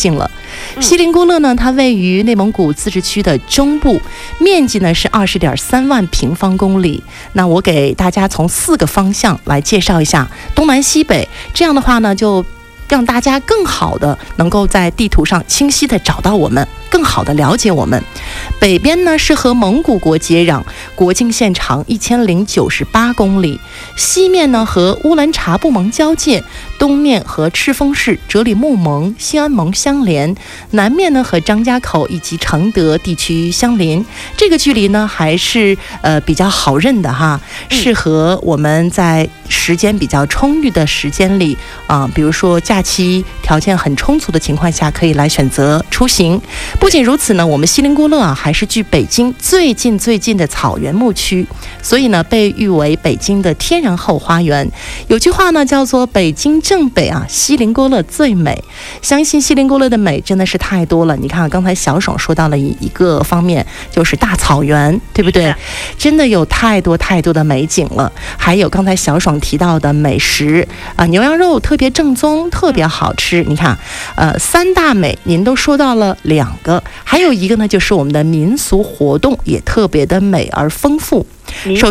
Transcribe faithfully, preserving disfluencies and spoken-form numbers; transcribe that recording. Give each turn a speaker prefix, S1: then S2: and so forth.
S1: 性了。锡林郭勒呢，它位于内蒙古自治区的中部，面积呢是二十点三万平方公里。那我给大家从四个方向来介绍一下东南西北，这样的话呢，就让大家更好的能够在地图上清晰的找到我们，更好的了解我们。北边呢是和蒙古国接壤，国境线长一千零九十八公里；西面呢和乌兰察布盟交界，东面和赤峰市哲里木盟、西安盟相连，南面呢和张家口以及承德地区相邻。这个距离呢还是呃比较好认的哈，适合我们在时间比较充裕的时间里啊、呃，比如说假期条件很充足的情况下，可以来选择出行。不仅如此呢，我们锡林郭勒啊还是距北京最近最近的草原牧区，所以呢被誉为北京的天然后花园。有句话呢叫做北京正北啊，锡林郭勒最美。相信锡林郭勒的美真的是太多了。你看刚才小爽说到了一一个方面，就是大草原，对不对？真的有太多太多的美景了。还有刚才小爽提到的美食啊、呃，牛羊肉特别正宗，特别好吃。你看，呃，三大美您都说到了两个，还有一个呢，就是我们的民俗活动也特别的美而丰富。